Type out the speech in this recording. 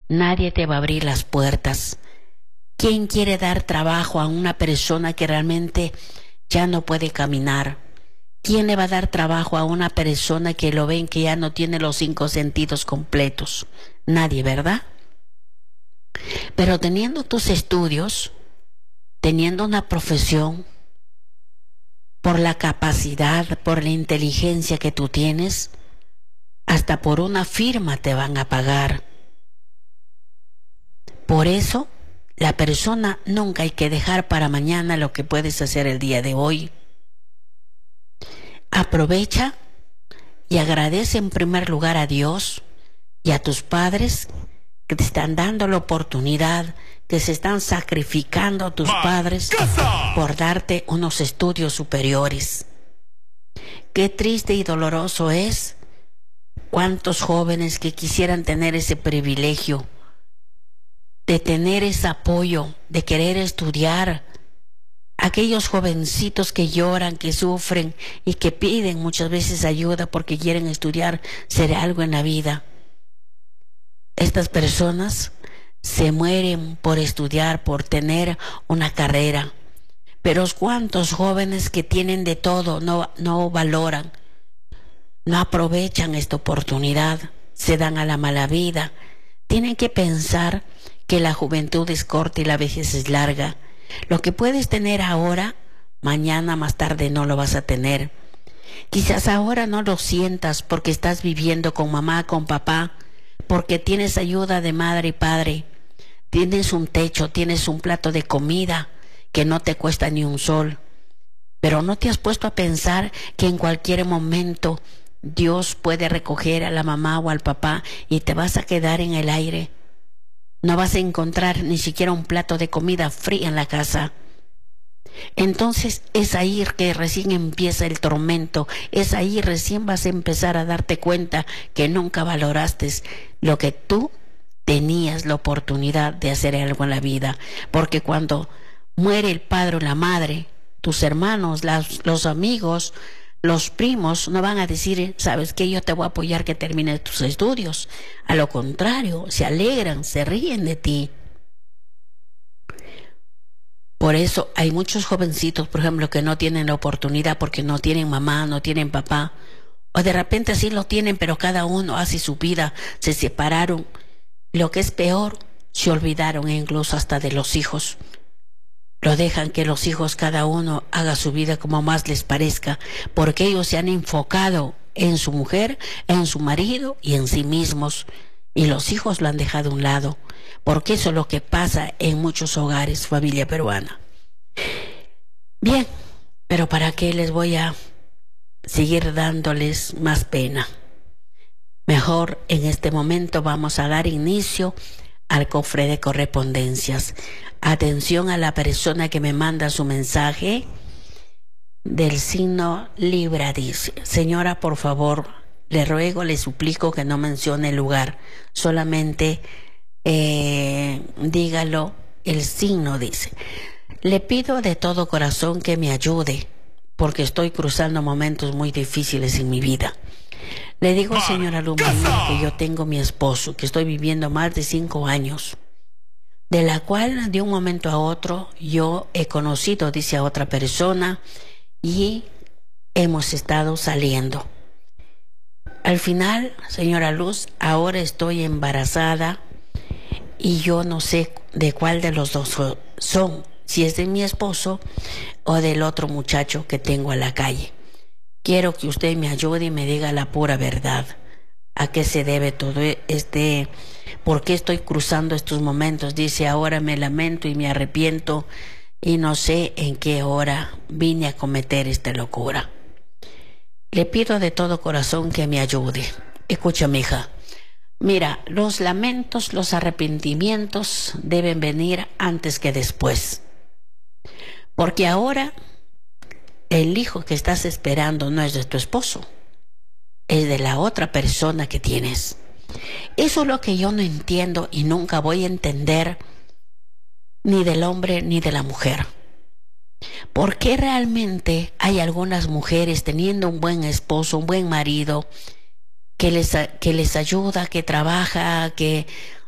nadie te va a abrir las puertas. ¿Quién quiere dar trabajo a una persona que realmente ya no puede caminar? ¿Quién le va a dar trabajo a una persona que lo ven que ya no tiene los 5 sentidos completos? Nadie, ¿verdad? Pero teniendo tus estudios, teniendo una profesión, por la capacidad, por la inteligencia que tú tienes, hasta por una firma te van a pagar. Por eso, la persona nunca hay que dejar para mañana lo que puedes hacer el día de hoy. Aprovecha y agradece en primer lugar a Dios y a tus padres que te están dando la oportunidad, que se están sacrificando tus padres por darte unos estudios superiores. Qué triste y doloroso es cuántos jóvenes que quisieran tener ese privilegio de tener ese apoyo, de querer estudiar. Aquellos jovencitos que lloran, que sufren y que piden muchas veces ayuda porque quieren estudiar, ser algo en la vida. Estas personas se mueren por estudiar, por tener una carrera. Pero cuántos jóvenes que tienen de todo no valoran, no aprovechan esta oportunidad, se dan a la mala vida. Tienen que pensar que la juventud es corta y la vejez es larga. Lo que puedes tener ahora, mañana más tarde no lo vas a tener. Quizás ahora no lo sientas porque estás viviendo con mamá, con papá, porque tienes ayuda de madre y padre. Tienes un techo, tienes un plato de comida que no te cuesta ni un sol. Pero no te has puesto a pensar que en cualquier momento Dios puede recoger a la mamá o al papá y te vas a quedar en el aire. No vas a encontrar ni siquiera un plato de comida fría en la casa. Entonces es ahí que recién empieza el tormento, es ahí recién vas a empezar a darte cuenta que nunca valoraste lo que tú tenías la oportunidad de hacer algo en la vida. Porque cuando muere el padre o la madre, tus hermanos, los amigos, los primos no van a decir, ¿sabes qué? Yo te voy a apoyar que termines tus estudios. A lo contrario, se alegran, se ríen de ti. Por eso hay muchos jovencitos, por ejemplo, que no tienen la oportunidad porque no tienen mamá, no tienen papá. O de repente sí lo tienen, pero cada uno hace su vida, se separaron. Lo que es peor, se olvidaron incluso hasta de los hijos. Lo dejan que los hijos cada uno haga su vida como más les parezca, porque ellos se han enfocado en su mujer, en su marido y en sí mismos, y los hijos lo han dejado a un lado, porque eso es lo que pasa en muchos hogares, familia peruana. Bien, pero ¿para qué les voy a seguir dándoles más pena? Mejor en este momento vamos a dar inicio al cofre de correspondencias. Atención a la persona que me manda su mensaje del signo Libra. Dice: señora, por favor, le ruego, le suplico que no mencione el lugar, solamente dígalo el signo. Dice: le pido de todo corazón que me ayude porque estoy cruzando momentos muy difíciles en mi vida. Le digo, señora Luma, que yo tengo mi esposo, que estoy viviendo más de 5 años, de la cual de un momento a otro yo he conocido, dice, a otra persona y hemos estado saliendo. Al final, señora Luz, ahora estoy embarazada y yo no sé de cuál de los dos son, si es de mi esposo o del otro muchacho que tengo a la calle. Quiero que usted me ayude y me diga la pura verdad. ¿A qué se debe todo por qué estoy cruzando estos momentos? Dice, ahora me lamento y me arrepiento y no sé en qué hora vine a cometer esta locura. Le pido de todo corazón que me ayude. Escúchame, hija. Mira, los lamentos, los arrepentimientos deben venir antes que después. Porque ahora el hijo que estás esperando no es de tu esposo, es de la otra persona que tienes. Eso es lo que yo no entiendo y nunca voy a entender, ni del hombre ni de la mujer. ¿Por qué realmente hay algunas mujeres teniendo un buen esposo, un buen marido, que les ayuda, que trabaja, que